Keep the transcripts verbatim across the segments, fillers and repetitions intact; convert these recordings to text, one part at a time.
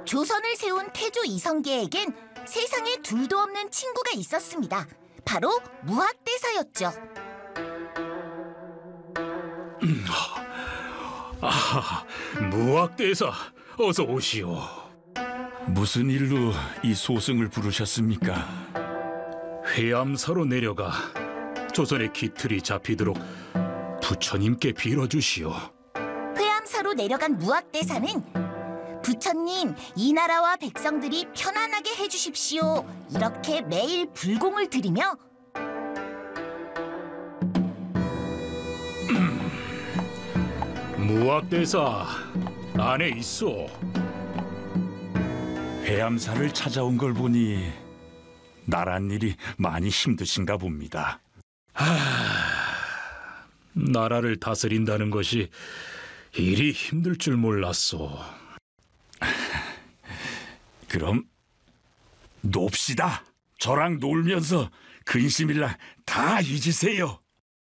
조선을 세운 태조 이성계에겐 세상에 둘도 없는 친구가 있었습니다. 바로 무학대사였죠. 음, 아, 무학대사, 어서 오시오. 무슨 일로 이 소승을 부르셨습니까? 회암사로 내려가 조선의 기틀이 잡히도록 부처님께 빌어주시오. 회암사로 내려간 무학대사는 부처님, 이 나라와 백성들이 편안하게 해주십시오. 이렇게 매일 불공을 드리며 무학대사, 안에 있어. 회암사를 찾아온 걸 보니 나란 일이 많이 힘드신가 봅니다. 하... 나라를 다스린다는 것이 이리 힘들 줄 몰랐소. 그럼 놉시다. 저랑 놀면서 근심일랑 다 잊으세요.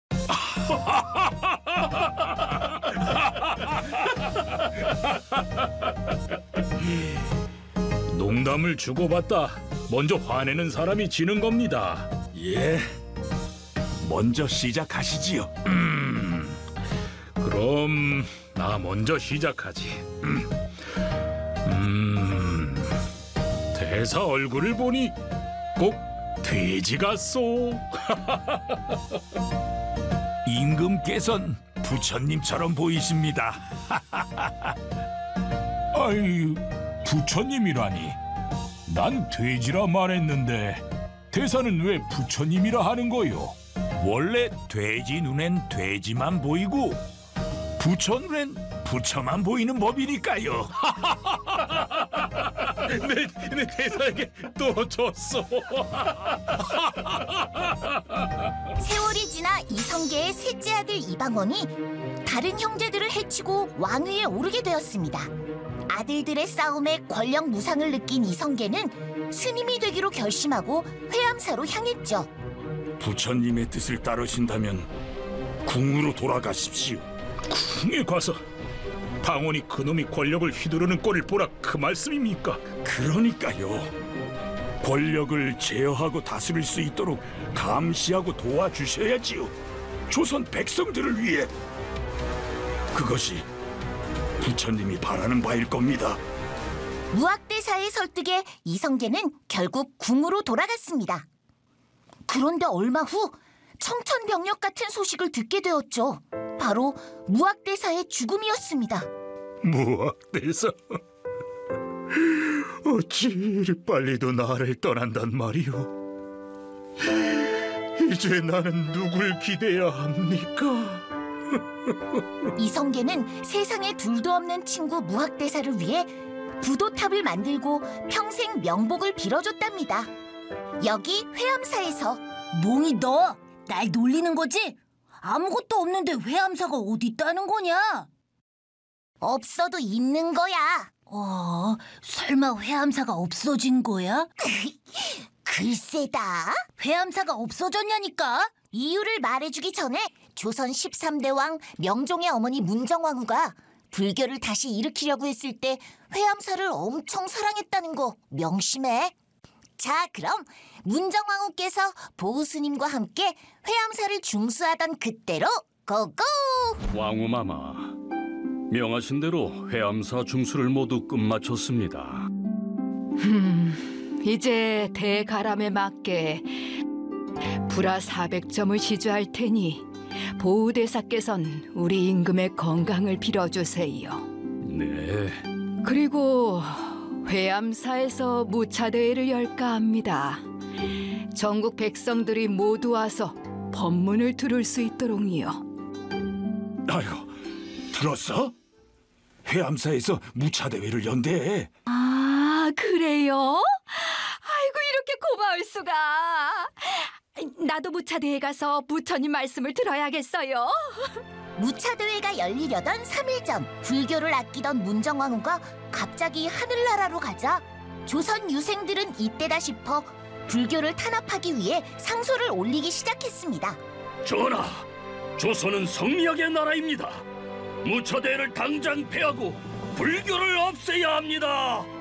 농담을 주고받다 먼저 화내는 사람이 지는 겁니다. 예, 먼저 시작하시지요. 음, 그럼 나 먼저 시작하지. 음, 음, 대사 얼굴을 보니 꼭 돼지 같소. 임금께선 부처님처럼 보이십니다. 아이, 부처님이라니. 난 돼지라 말했는데 대사는 왜 부처님이라 하는 거요? 원래 돼지 눈엔 돼지만 보이고 부처 눈엔 부처만 보이는 법이니까요. 내, 내 대사에게 또 졌어. 세월이 지나 이성계의 셋째 아들 이방원이 다른 형제들을 해치고 왕위에 오르게 되었습니다. 아들들의 싸움에 권력 무상을 느낀 이성계는 스님이 되기로 결심하고 회암사로 향했죠. 부처님의 뜻을 따르신다면 궁으로 돌아가십시오. 궁에 가서 방언이 그놈이 권력을 휘두르는 꼴을 보라, 그 말씀입니까? 그러니까요. 권력을 제어하고 다스릴 수 있도록 감시하고 도와주셔야지요. 조선 백성들을 위해. 그것이 부처님이 바라는 바일 겁니다. 무학대사의 설득에 이성계는 결국 궁으로 돌아갔습니다. 그런데 얼마 후 청천벽력 같은 소식을 듣게 되었죠. 바로 무학대사의 죽음이었습니다. 무학대사, 어찌 이리 빨리도 나를 떠난단 말이오. 이제 나는 누굴 기대야 합니까? 이성계는 세상에 둘도 없는 친구 무학대사를 위해 부도탑을 만들고 평생 명복을 빌어줬답니다. 여기 회암사에서. 몽이 너 날 놀리는 거지? 아무것도 없는데 회암사가 어디 있다는 거냐? 없어도 있는 거야. 어, 설마 회암사가 없어진 거야? 글쎄다. 회암사가 없어졌냐니까? 이유를 말해주기 전에 조선 십삼 대 왕 명종의 어머니 문정왕후가 불교를 다시 일으키려고 했을 때 회암사를 엄청 사랑했다는 거 명심해. 자, 그럼 문정왕후께서 보우스님과 함께 회암사를 중수하던 그때로 고고! 왕후마마, 명하신 대로 회암사 중수를 모두 끝마쳤습니다. 음, 이제 대가람에 맞게 불화 사백 점을 시주할 테니 보우대사께선 우리 임금의 건강을 빌어주세요. 네. 그리고 회암사에서 무차대회를 열까 합니다. 전국 백성들이 모두 와서 법문을 들을 수 있도록이요. 아이고, 들었어? 회암사에서 무차대회를 연대. 아, 그래요? 아이고, 이렇게 고마울 수가. 나도 무차대회 가서 부처님 말씀을 들어야겠어요. 무차대회가 열리려던 삼 일 전 불교를 아끼던 문정왕후가 갑자기 하늘나라로 가자 조선 유생들은 이때다 싶어 불교를 탄압하기 위해 상소를 올리기 시작했습니다. 전하, 조선은 성리학의 나라입니다. 무차대회를 당장 폐하고 불교를 없애야 합니다.